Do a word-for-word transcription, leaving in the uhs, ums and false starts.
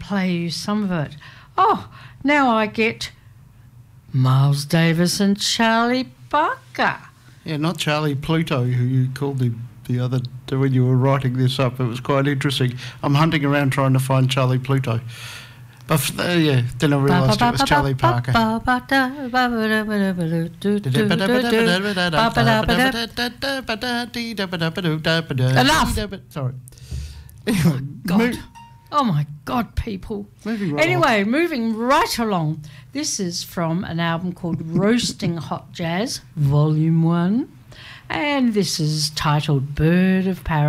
play you some of it. Oh, now I get Miles Davis and Charlie Parker. Yeah, not Charlie Pluto, who you called him the other day when you were writing this up. It was quite interesting. I'm hunting around trying to find Charlie Pluto. But uh, yeah, then I realised it was Charlie Parker. Enough! Sorry. Oh, God. Oh, my God, people. Moving right anyway, along. moving right along. This is from an album called Roasting Hot Jazz, Volume one. And this is titled Bird of Paradise.